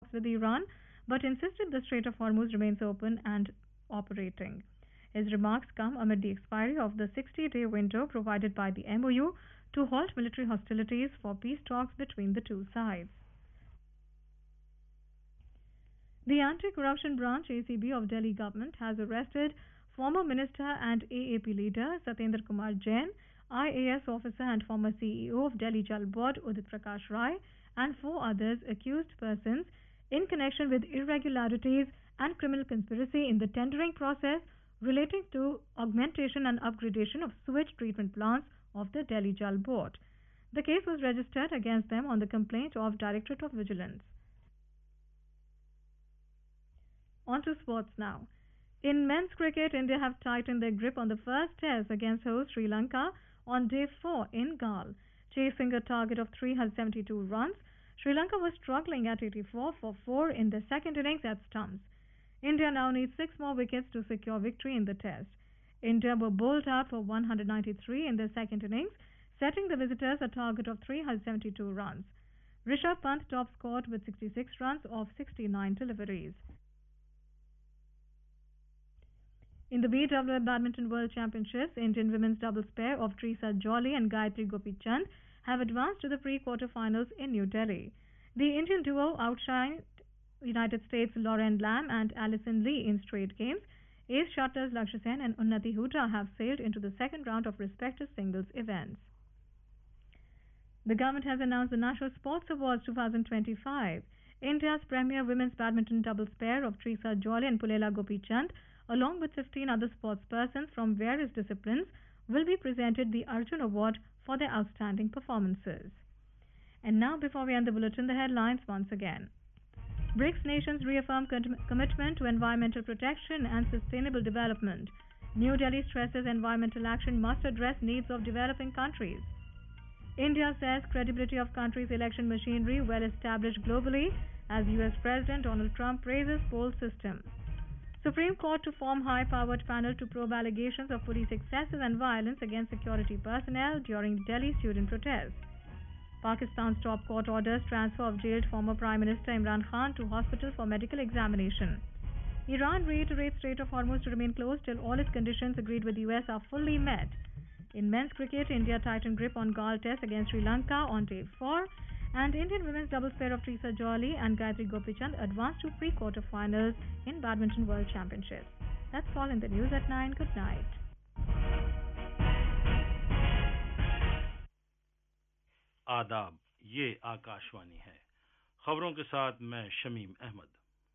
with Iran, but insisted the Strait of Hormuz remains open and operating. His remarks come amid the expiry of the 60-day window provided by the MOU to halt military hostilities for peace talks between the two sides. The Anti-Corruption Branch ACB of Delhi government has arrested former minister and AAP leader Satyendra Kumar Jain, IAS officer and former CEO of Delhi Jal Board Udit Prakash Rai, and 4 others accused persons in connection with irregularities and criminal conspiracy in the tendering process relating to augmentation and upgradation of sewage treatment plants of the Delhi Jal Board. The case was registered against them on the complaint of Directorate of Vigilance. On to sports now. In men's cricket, India have tightened their grip on the first test against host Sri Lanka on day 4 in Galle. Chasing a target of 372 runs, Sri Lanka was struggling at 84 for 4 in the second innings at stumps. India now needs 6 more wickets to secure victory in the test. India were bowled out for 193 in the second innings, setting the visitors a target of 372 runs. Rishabh Pant top scored with 66 runs off 69 deliveries. In the BWF Badminton World Championships, Indian women's doubles pair of Teresa Jolly and Gayatri Gopichand have advanced to the pre-quarter-finals in New Delhi. The Indian duo outshined United States' Lauren Lam and Alison Lee in straight games. Ace shutters Lakshya Sen and Unnati Hooda have sailed into the second round of respective singles events. The government has announced the National Sports Awards 2025. India's premier women's badminton doubles pair of Teresa Jolly and Pulela Gopichand, along with 15 other sportspersons from various disciplines, will be presented the Arjun Award for their outstanding performances. And now, before we end the bulletin, the headlines once again. BRICS nations reaffirm commitment to environmental protection and sustainable development. New Delhi stresses environmental action must address needs of developing countries. India says credibility of country's election machinery well established globally as US President Donald Trump praises poll system. Supreme Court to form high-powered panel to probe allegations of police excesses and violence against security personnel during Delhi student protests. Pakistan's top court orders transfer of jailed former Prime Minister Imran Khan to hospital for medical examination. Iran reiterates Strait of Hormuz to remain closed till all its conditions agreed with the US are fully met. In men's cricket, India tightened grip on Galle test against Sri Lanka on day 4, and Indian women's doubles pair of Teresa Jolly and Gayatri Gopichand advanced to pre-quarter-finals in Badminton World Championships. That's all in the news at 9. Good night. आदाब, ये आकाशवाणी है। खबरों के साथ मैं Shamim Ahmad.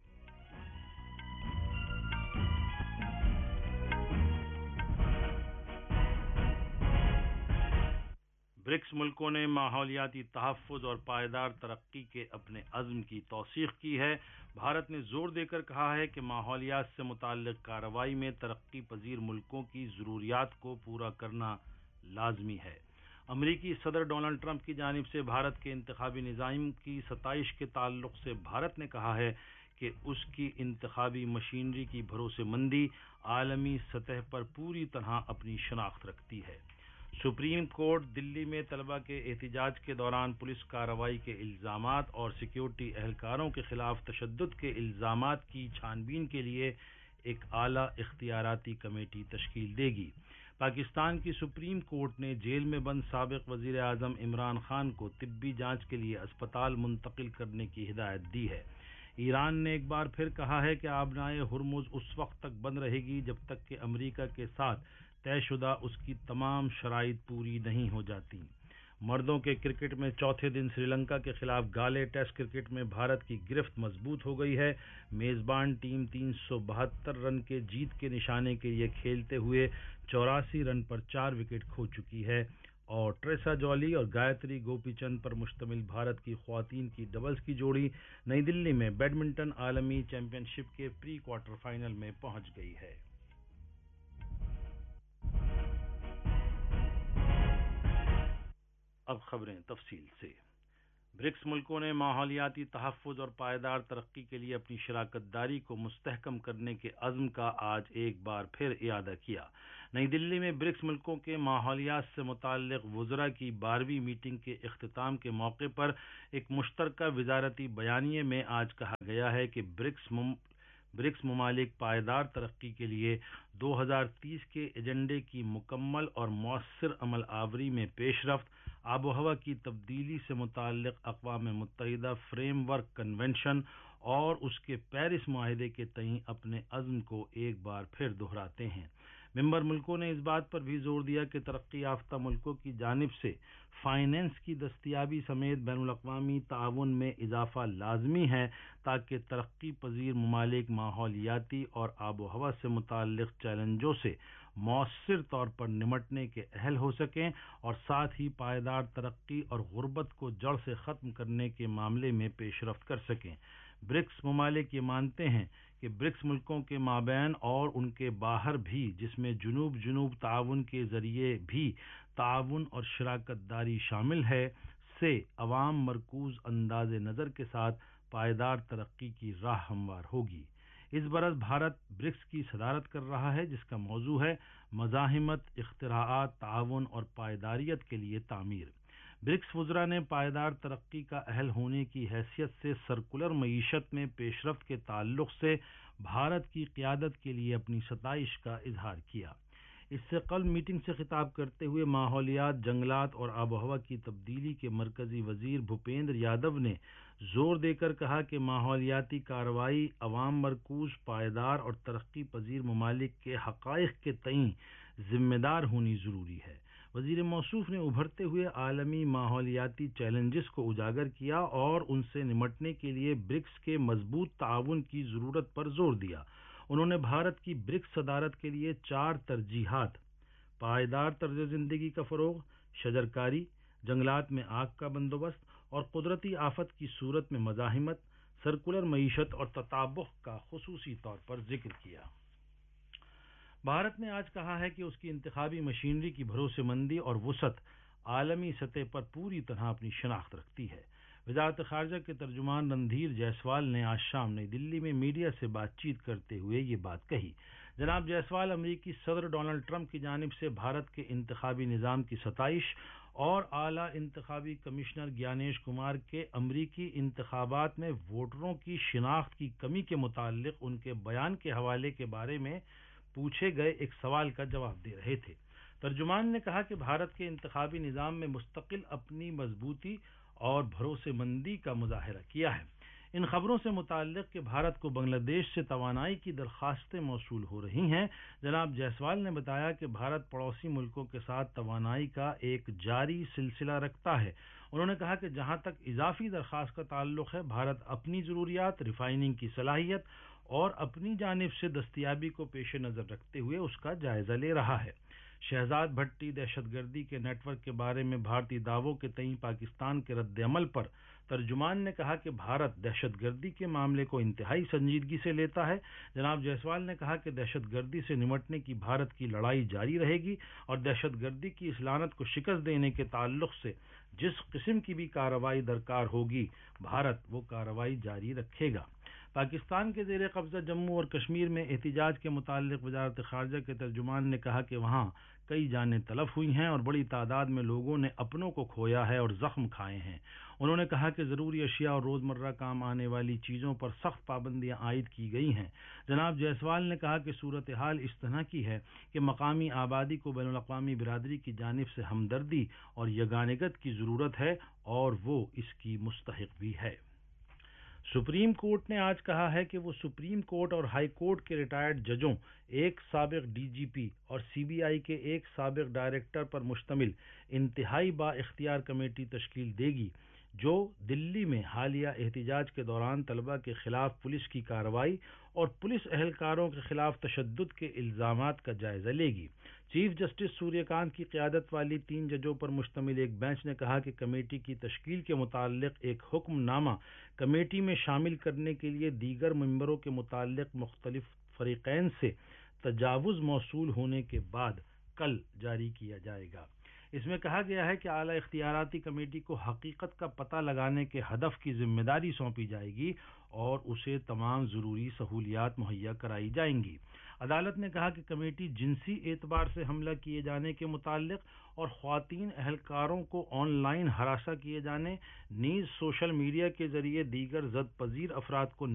BRICS मुल्कों ने माहौलियाती तहफ़्फ़ुज़ और पायदार तरक्की के अपने अज़्म की तौसीक़ की है। भारत ने जोर देकर कहा है कि माहौलियात से मुताल्लिक़ कार्रवाई में तरक्की पजीर मुल्कों की ज़रूरियात को पूरा करना लाज़मी है। अमरीकी सदर डोनाल्ड ट्रंप की जानिब से भारत के इंतखाबी निज़ाम की सताइश के ताल्लुक़ से भारत ने कहा है कि उसकी इंतखाबी मशीनरी की भरोसेमंदी आलमी सतह पर पूरी तरह अपनी शनाख्त रखती है। सुप्रीम कोर्ट दिल्ली में तलबा के एहतजाज के दौरान पुलिस कार्रवाई के इल्ज़ामात और सिक्योरिटी एहलकारों के खिलाफ तशद्दुद के इल्ज़ामात की छानबीन के लिए एक आला इख्तियाराती कमेटी तश्कील देगी। पाकिस्तान की सुप्रीम कोर्ट ने जेल में बंद साबिक वज़ीर आज़म इमरान खान को तिब्बी जांच के लिए अस्पताल मुंतकिल करने की हिदायत दी है। ईरान ने एक बार फिर कहा है कि आबनाए हुर्मुज़ उस वक्त तक बंद रहेगी जब तक कि अमरीका के साथ तयशुदा उसकी तमाम शराइत पूरी नहीं हो जाती। मर्दों के क्रिकेट में चौथे दिन श्रीलंका के खिलाफ गाले टेस्ट क्रिकेट में भारत की गिरफ्त मजबूत हो गई है। मेज़बान टीम 372 रन के जीत के निशाने के लिए खेलते हुए 84 रन पर 4 विकेट खो चुकी है और ट्रेसा जॉली और गायत्री गोपीचंद पर मुश्तमिल भारत की ख्वातीन की डबल्स की जोड़ी नई दिल्ली में बैडमिंटन आलमी चैंपियनशिप के प्री क्वार्टर फाइनल में पहुंच गई है। अब खबरें तफसील से। برکس ملکوں نے ماحولیاتی تحفظ اور پائیدار ترقی کے لیے اپنی شراکت داری کو مستحکم کرنے کے عزم کا آج ایک بار پھر اعادہ کیا۔ نئی دلی میں برکس ملکوں کے ماحولیات سے متعلق وزراء کی 12ویں میٹنگ کے اختتام کے موقع پر ایک مشترکہ وزارتی بیانیے میں آج کہا گیا ہے کہ برکس ممالک پائیدار ترقی کے لیے 2030 کے ایجنڈے کی مکمل اور مؤثر عمل آوری میں پیش رفت، آب و ہوا کی تبدیلی سے متعلق اقوام متحدہ فریم ورک کنونشن اور اس کے پیرس معاہدے کے تئیں اپنے عزم کو ایک بار پھر دہراتے ہیں۔ ممبر ملکوں نے اس بات پر بھی زور دیا کہ ترقی یافتہ ملکوں کی جانب سے فائنانس کی دستیابی سمیت بین الاقوامی تعاون میں اضافہ لازمی ہے تاکہ ترقی پذیر ممالک ماحولیاتی اور آب و ہوا سے متعلق چیلنجوں سے مؤثر طور پر نمٹنے کے اہل ہو سکیں اور ساتھ ہی پائیدار ترقی اور غربت کو جڑ سے ختم کرنے کے معاملے میں پیش رفت کر سکیں۔ برکس ممالک یہ مانتے ہیں کہ برکس ملکوں کے مابین اور ان کے باہر بھی، جس میں جنوب جنوب تعاون کے ذریعے بھی تعاون اور شراکت داری شامل ہے، سے عوام مرکوز انداز نظر کے ساتھ پائیدار ترقی کی راہ ہموار ہوگی۔ اس برس بھارت برکس کی صدارت کر رہا ہے، جس کا موضوع ہے مزاحمت، اختراعات، تعاون اور پائیداریت کے لیے تعمیر۔ برکس وزراء نے پائیدار ترقی کا اہل ہونے کی حیثیت سے سرکلر معیشت میں پیش رفت کے تعلق سے بھارت کی قیادت کے لیے اپنی ستائش کا اظہار کیا۔ اس سے قبل میٹنگ سے خطاب کرتے ہوئے ماحولیات، جنگلات اور آب و ہوا کی تبدیلی کے مرکزی وزیر بھوپیندر یادو نے زور دے کر کہا کہ ماحولیاتی کارروائی عوام مرکوز، پائیدار اور ترقی پذیر ممالک کے حقائق کے تئیں ذمہ دار ہونی ضروری ہے۔ وزیر موصوف نے ابھرتے ہوئے عالمی ماحولیاتی چیلنجز کو اجاگر کیا اور ان سے نمٹنے کے لیے برکس کے مضبوط تعاون کی ضرورت پر زور دیا۔ انہوں نے بھارت کی برکس صدارت کے لیے 4 ترجیحات: پائیدار طرز زندگی کا فروغ، شجرکاری، جنگلات میں آگ کا بندوبست اور قدرتی آفت کی صورت میں مزاحمت، سرکلر معیشت اور تطابق کا خصوصی طور پر ذکر کیا۔ بھارت نے آج کہا ہے کہ اس کی انتخابی مشینری کی بھروسے مندی اور وسعت عالمی سطح پر پوری طرح اپنی شناخت رکھتی ہے۔ وزارت خارجہ کے ترجمان رندھیر جیسوال نے آج شام نئی دلی میں میڈیا سے بات چیت کرتے ہوئے یہ بات کہی۔ جناب جیسوال امریکی صدر ڈونلڈ ٹرمپ کی جانب سے بھارت کے انتخابی نظام کی ستائش اور اعلیٰ انتخابی کمشنر گیانیش کمار کے امریکی انتخابات میں ووٹروں کی شناخت کی کمی کے متعلق ان کے بیان کے حوالے کے بارے میں پوچھے گئے ایک سوال کا جواب دے رہے تھے۔ ترجمان نے کہا کہ بھارت کے انتخابی نظام میں مستقل اپنی مضبوطی اور بھروسے مندی کا مظاہرہ کیا ہے۔ ان خبروں سے متعلق کہ بھارت کو بنگلہ دیش سے توانائی کی درخواستیں موصول ہو رہی ہیں، جناب جیسوال نے بتایا کہ بھارت پڑوسی ملکوں کے ساتھ توانائی کا ایک جاری سلسلہ رکھتا ہے۔ انہوں نے کہا کہ جہاں تک اضافی درخواست کا تعلق ہے، بھارت اپنی ضروریات، ریفائننگ کی صلاحیت اور اپنی جانب سے دستیابی کو پیش نظر رکھتے ہوئے اس کا جائزہ لے رہا ہے۔ شہزاد بھٹی دہشت گردی کے نیٹ ورک کے بارے میں بھارتی دعووں کے تئیں پاکستان کے رد عمل پر ترجمان نے کہا کہ بھارت دہشت گردی کے معاملے کو انتہائی سنجیدگی سے لیتا ہے۔ جناب جیسوال نے کہا کہ دہشت گردی سے نمٹنے کی بھارت کی لڑائی جاری رہے گی اور دہشت گردی کی اس لعنت کو شکست دینے کے تعلق سے جس قسم کی بھی کارروائی درکار ہوگی، بھارت وہ کارروائی جاری رکھے گا۔ پاکستان کے زیر قبضہ جموں اور کشمیر میں احتجاج کے متعلق وزارت خارجہ کے ترجمان نے کہا کہ وہاں کئی جانیں تلف ہوئی ہیں اور بڑی تعداد میں لوگوں نے اپنوں کو کھویا ہے اور زخم کھائے ہیں۔ انہوں نے کہا کہ ضروری اشیاء اور روزمرہ کام آنے والی چیزوں پر سخت پابندیاں عائد کی گئی ہیں۔ جناب جیسوال نے کہا کہ صورتحال اس طرح کی ہے کہ مقامی آبادی کو بین الاقوامی برادری کی جانب سے ہمدردی اور یگانگت کی ضرورت ہے اور وہ اس کی مستحق بھی ہے۔ سپریم کورٹ نے آج کہا ہے کہ وہ سپریم کورٹ اور ہائی کورٹ کے ریٹائرڈ ججوں، ایک سابق ڈی جی پی اور سی بی آئی کے ایک سابق ڈائریکٹر پر مشتمل انتہائی با اختیار کمیٹی تشکیل دے گی، جو دلی میں حالیہ احتجاج کے دوران طلبہ کے خلاف پولیس کی کارروائی اور پولیس اہلکاروں کے خلاف تشدد کے الزامات کا جائزہ لے گی۔ چیف جسٹس سوریہ کانت کی قیادت والی 3 ججوں پر مشتمل ایک بینچ نے کہا کہ کمیٹی کی تشکیل کے متعلق ایک حکم نامہ کمیٹی میں شامل کرنے کے لیے دیگر ممبروں کے متعلق مختلف فریقین سے تجاوز موصول ہونے کے بعد کل جاری کیا جائے گا۔ اس میں کہا گیا ہے کہ اعلیٰ اختیاراتی کمیٹی کو حقیقت کا پتہ لگانے کے ہدف کی ذمہ داری سونپی جائے گی اور اسے تمام ضروری سہولیات مہیا کرائی جائیں گی۔ عدالت نے کہا کہ کمیٹی جنسی اعتبار سے حملہ کیے جانے کے متعلق اور خواتین اہلکاروں کو آن لائن ہراساں کیے جانے، نیز سوشل میڈیا کے ذریعے دیگر زد پذیر افراد کو